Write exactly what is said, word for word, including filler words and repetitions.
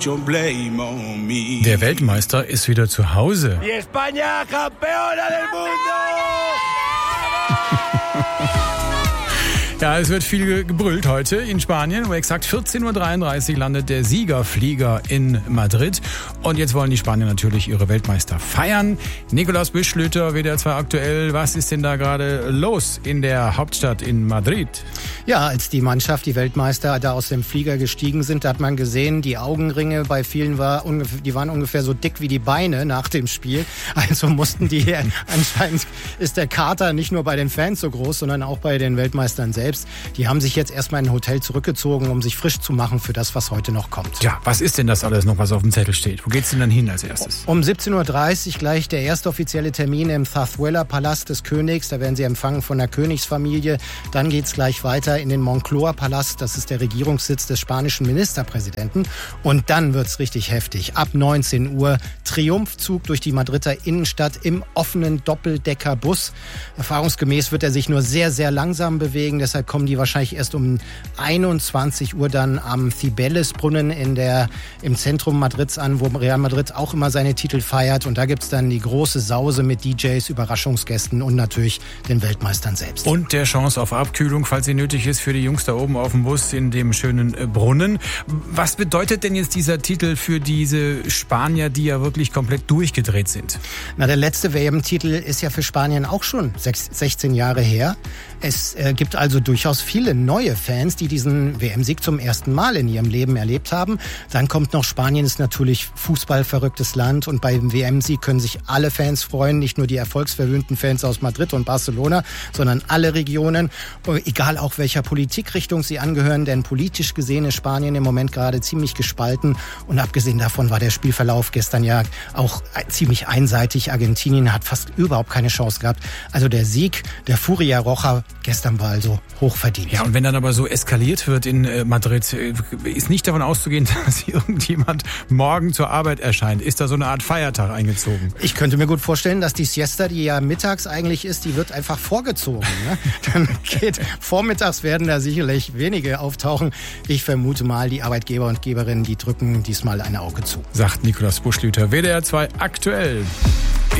Der Weltmeister ist wieder zu Hause. Y España, campeona del mundo! Ja, es wird viel gebrüllt heute in Spanien. Um exakt vierzehn Uhr dreiunddreißig landet der Siegerflieger in Madrid. Und jetzt wollen die Spanier natürlich ihre Weltmeister feiern. Nikolaus Bischlöter, W D R zwei aktuell. Was ist denn da gerade los in der Hauptstadt in Madrid? Ja, als die Mannschaft, die Weltmeister, da aus dem Flieger gestiegen sind, da hat man gesehen, die Augenringe bei vielen war ungefähr, die waren ungefähr so dick wie die Beine nach dem Spiel. Also mussten die, anscheinend ist der Kater nicht nur bei den Fans so groß, sondern auch bei den Weltmeistern selbst. Die haben sich jetzt erstmal in ein Hotel zurückgezogen, um sich frisch zu machen für das, was heute noch kommt. Ja, was ist denn das alles noch, was auf dem Zettel steht? Wo geht's denn dann hin als erstes? Um siebzehn Uhr dreißig gleich der erste offizielle Termin im Zarzuela-Palast des Königs. Da werden sie empfangen von der Königsfamilie. Dann geht's gleich weiter in den Moncloa-Palast. Das ist der Regierungssitz des spanischen Ministerpräsidenten. Und dann wird's richtig heftig. Ab neunzehn Uhr Triumphzug durch die Madrider Innenstadt im offenen Doppeldeckerbus. Erfahrungsgemäß wird er sich nur sehr, sehr langsam bewegen. Deshalb kommen die wahrscheinlich erst um einundzwanzig Uhr dann am Cibeles-Brunnen in der, im Zentrum Madrids an, wo Real Madrid auch immer seine Titel feiert. Und da gibt's dann die große Sause mit D Js, Überraschungsgästen und natürlich den Weltmeistern selbst. Und der Chance auf Abkühlung, falls sie nötig ist, für die Jungs da oben auf dem Bus in dem schönen Brunnen. Was bedeutet denn jetzt dieser Titel für diese Spanier, die ja wirklich komplett durchgedreht sind? Na, der letzte W M-Titel ist ja für Spanien auch schon sechzehn Jahre her. Es äh, gibt also durchaus viele neue Fans, die diesen W M-Sieg zum ersten Mal in ihrem Leben erlebt haben. Dann kommt noch, Spanien ist natürlich fußballverrücktes Land und beim W M-Sieg können sich alle Fans freuen, nicht nur die erfolgsverwöhnten Fans aus Madrid und Barcelona, sondern alle Regionen, egal auch welcher Politikrichtung sie angehören, denn politisch gesehen ist Spanien im Moment gerade ziemlich gespalten und abgesehen davon war der Spielverlauf gestern ja auch ziemlich einseitig. Argentinien hat fast überhaupt keine Chance gehabt. Also der Sieg der Furia Roja gestern war also hochverdient. Ja, und wenn dann aber so eskaliert wird in äh, Madrid, äh, ist nicht davon auszugehen, dass irgendjemand morgen zur Arbeit erscheint. Ist da so eine Art Feiertag eingezogen? Ich könnte mir gut vorstellen, dass die Siesta, die ja mittags eigentlich ist, die wird einfach vorgezogen. Ne? Dann geht, vormittags werden da sicherlich wenige auftauchen. Ich vermute mal, die Arbeitgeber und Geberinnen, die drücken diesmal ein Auge zu. Sagt Nikolaus Bischlöter, W D R zwei aktuell.